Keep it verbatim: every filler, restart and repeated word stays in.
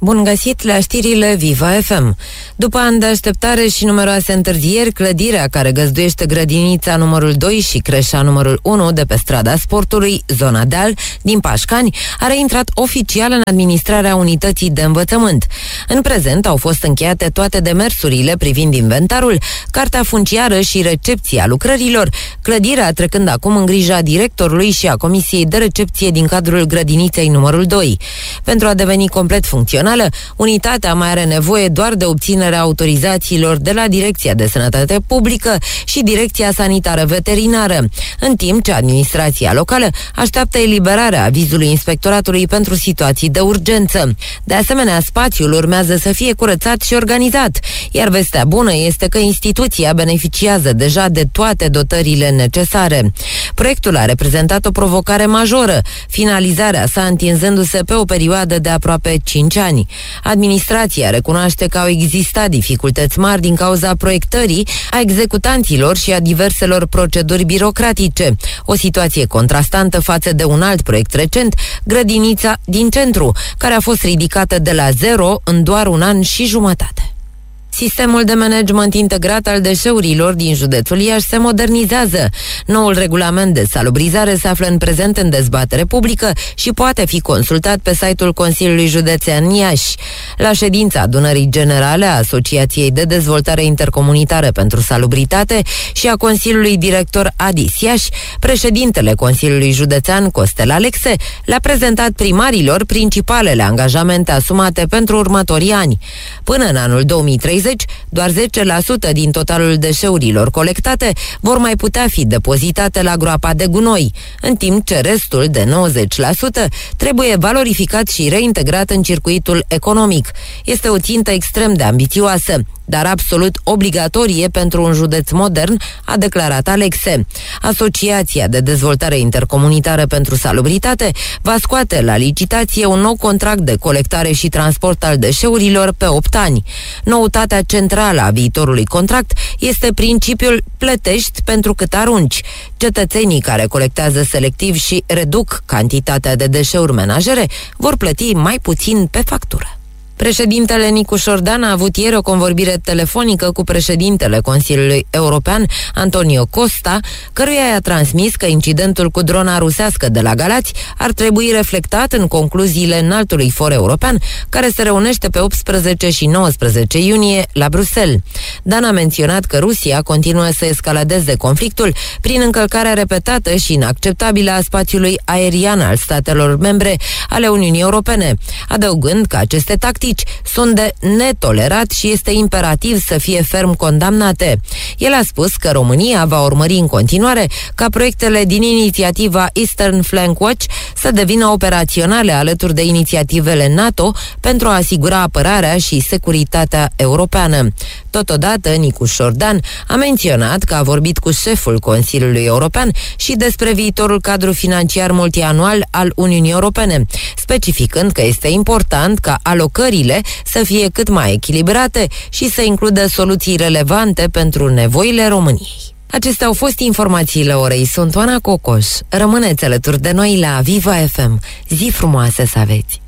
Bun găsit la știrile Viva F M. După ani de așteptare și numeroase întârzieri, clădirea care găzduiește grădinița numărul doi și creșa numărul unu de pe strada Sportului, zona Deal, din Pașcani, a reintrat oficial în administrarea unității de învățământ. În prezent au fost încheiate toate demersurile privind inventarul, cartea funciară și recepția lucrărilor, clădirea trecând acum în grija directorului și a comisiei de recepție din cadrul grădiniței numărul doi. Pentru a deveni complet funcțională, unitatea mai are nevoie doar de obținerea autorizațiilor de la Direcția de Sănătate Publică și Direcția Sanitară Veterinară, în timp ce administrația locală așteaptă eliberarea avizului Inspectoratului pentru situații de urgență. De asemenea, spațiul urmează să fie curățat și organizat, iar vestea bună este că instituția beneficiază deja de toate dotările necesare. Proiectul a reprezentat o provocare majoră, finalizarea sa întinzându-se pe o perioadă de aproape cinci ani. Administrația recunoaște că au existat dificultăți mari din cauza proiectării, a executanților și a diverselor proceduri birocratice, o situație contrastantă față de un alt proiect recent, grădinița din centru, care a fost ridicată de la zero în doar un an și jumătate. Sistemul de management integrat al deșeurilor din județul Iași se modernizează. Noul regulament de salubrizare se află în prezent în dezbatere publică și poate fi consultat pe site-ul Consiliului Județean Iași. La ședința adunării generale a Asociației de Dezvoltare Intercomunitară pentru Salubritate și a Consiliului Director Adis Iași, președintele Consiliului Județean Costel Alexe le-a prezentat primarilor principalele angajamente asumate pentru următorii ani. Până în anul două mii treizeci, doar zece la sută din totalul deșeurilor colectate vor mai putea fi depozitate la groapa de gunoi, în timp ce restul de nouăzeci la sută trebuie valorificat și reintegrat în circuitul economic. Este o țintă extrem de ambițioasă, dar absolut obligatorie pentru un județ modern, a declarat Alexe. Asociația de Dezvoltare Intercomunitară pentru Salubritate va scoate la licitație un nou contract de colectare și transport al deșeurilor pe opt ani. Noutatea centrală a viitorului contract este principiul plătești pentru cât arunci. Cetățenii care colectează selectiv și reduc cantitatea de deșeuri menajere vor plăti mai puțin pe factură. Președintele Nicu Șordan a avut ieri o convorbire telefonică cu președintele Consiliului European, Antonio Costa, căruia i-a transmis că incidentul cu drona rusească de la Galați ar trebui reflectat în concluziile înaltului for european, care se reunește pe optsprezece și nouăsprezece iunie la Bruxelles. Dan a menționat că Rusia continuă să escaladeze conflictul prin încălcarea repetată și inacceptabilă a spațiului aerian al statelor membre ale Uniunii Europene, adăugând că aceste tactici sunt de netolerat și este imperativ să fie ferm condamnate. El a spus că România va urmări în continuare ca proiectele din inițiativa Eastern Flank Watch să devină operaționale alături de inițiativele NATO pentru a asigura apărarea și securitatea europeană. Totodată, Nicu Șordan a menționat că a vorbit cu șeful Consiliului European și despre viitorul cadru financiar multianual al Uniunii Europene, specificând că este important ca alocările să fie cât mai echilibrate și să includă soluții relevante pentru nevoile României. Acestea au fost informațiile orei. Sunt Oana Cocoș. Rămâneți alături de noi la Viva F M. Zi frumoasă să aveți!